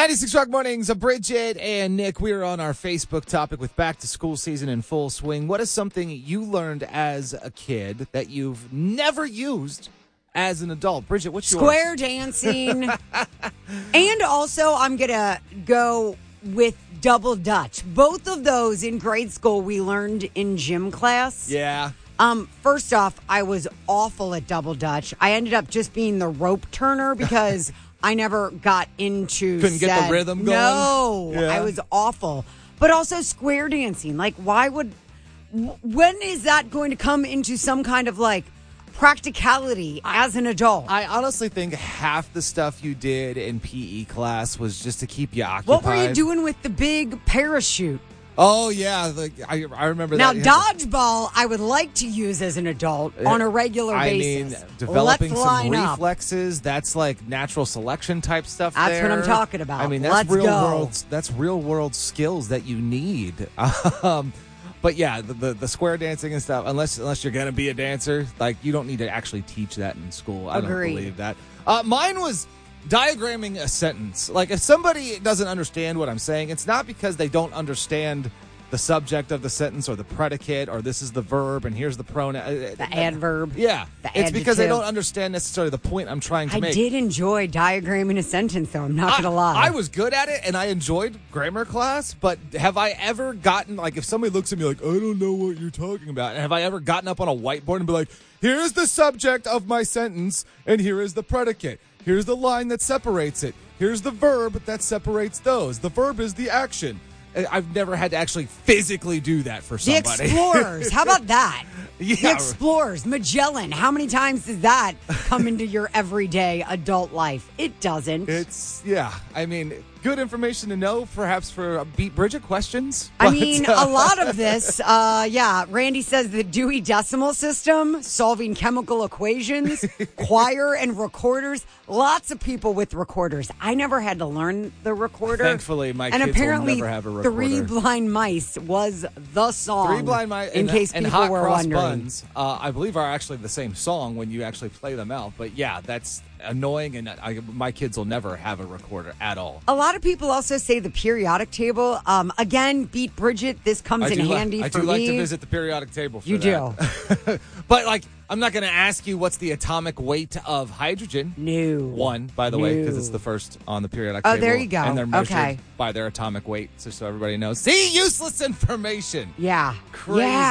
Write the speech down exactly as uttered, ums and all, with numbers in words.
ninety-six Rock Mornings, uh, Bridget and Nick, we are on our Facebook topic with back to school season in full swing. What is something you learned as a kid that you've never used as an adult? Bridget, what's yours? Square dancing. And also, I'm going to go with double dutch. Both of those in grade school we learned in gym class. Yeah. Um, first off, I was awful at double dutch. I ended up just being the rope turner because I never got into Couldn't said, get the rhythm going? No, Yeah. I was awful. But also square dancing. Like, why would... When is that going to come into some kind of, like, practicality as an adult? I honestly think half the stuff you did in P E class was just to keep you occupied. What were you doing with the big parachute? Oh, yeah. The, I, I remember Now, that. dodgeball, I would like to use as an adult on a regular I basis. mean, developing Let's some line up. reflexes, that's like natural selection type stuff That's there. what I'm talking about. I mean, that's Let's real go. world that's real world skills that you need. Um, but yeah, the, the the square dancing and stuff, unless unless you're going to be a dancer, like you don't need to actually teach that in school. I Agreed. don't believe that. Uh, mine was diagramming a sentence. Like if somebody doesn't understand what I'm saying, it's not because they don't understand the subject of the sentence or the predicate or this is the verb and here's the pronoun. The adverb. Yeah. The It's because they adjective. don't understand necessarily the point I'm trying to I make. did enjoy diagramming a sentence, though. I'm not going to lie. I was good at it and I enjoyed grammar class, but have I ever gotten, like, if somebody looks at me like, I don't know what you're talking about, and have I ever gotten up on a whiteboard and be like, here's the subject of my sentence and here is the predicate. Here's the line that separates it. Here's the verb that separates those. The verb is the action. I've never had to actually physically do that for The somebody. Explorers. How about that? Yeah. The Explorers. Magellan. How many times does that come into your everyday adult life? It doesn't. It's, yeah. I mean, good information to know, perhaps for uh, Beat Bridget questions. I but, mean, uh, a lot of this, uh, yeah. Randy says the Dewey Decimal System, solving chemical equations, choir and recorders. Lots of people with recorders. I never had to learn the recorder. Thankfully, my and kids will apparently, never have a recorder. Three Blind Mice was the song. Three Blind Mice, in and, case and people Hot were Cross wondering. Buns, uh, I believe, are actually the same song when you actually play them out. But yeah, that's annoying, and I, my kids will never have a recorder at all. A lot of people also say the periodic table. Um, again, Beat Bridget. This comes I in do li- handy I for do me. like to visit the periodic table for You that. do. But, like, I'm not going to ask you what's the atomic weight of hydrogen. No. One, by the way, because No. it's the first on the periodic Oh, table. there you go. And they're measured Okay. by their atomic weight, so, so everybody knows. See, useless information. Yeah. Crazy. Yeah.